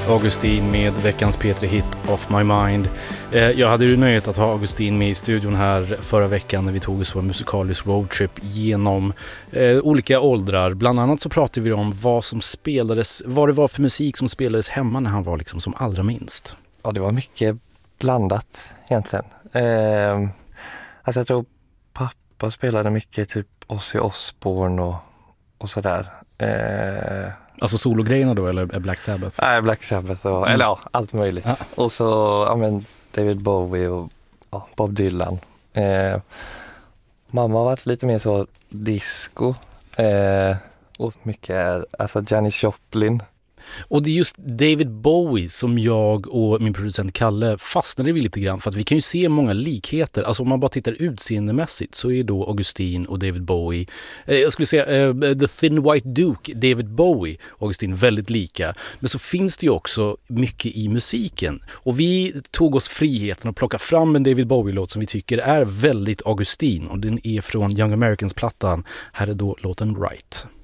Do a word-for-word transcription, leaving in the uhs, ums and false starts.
Augustin med veckans P tre-hit Off My Mind. Eh, jag hade ju nöjet att ha Augustin med i studion här förra veckan när vi tog oss en musikalisk roadtrip genom eh, olika åldrar. Bland annat så pratade vi om vad som spelades, vad det var för musik som spelades hemma när han var liksom som allra minst. Ja, det var mycket blandat egentligen. Eh, alltså jag tror pappa spelade mycket typ Ozzy Osbourne och, och sådär. Eh, Alltså sologrejerna då, eller Black Sabbath? Nej, Black Sabbath och, mm. eller ja, allt möjligt. Ja. Och så ja, men David Bowie och ja, Bob Dylan. Eh, mamma har varit lite mer så disco eh, och mycket, alltså Janis Joplin. Och det är just David Bowie som jag och min producent Kalle fastnade vid lite grann, för att vi kan ju se många likheter. Alltså om man bara tittar utseendemässigt så är då Augustin och David Bowie, eh, jag skulle säga eh, The Thin White Duke, David Bowie och Augustin väldigt lika. Men så finns det ju också mycket i musiken. Och vi tog oss friheten att plocka fram en David Bowie-låt som vi tycker är väldigt Augustin, och den är från Young Americans-plattan. Här är då låten Right.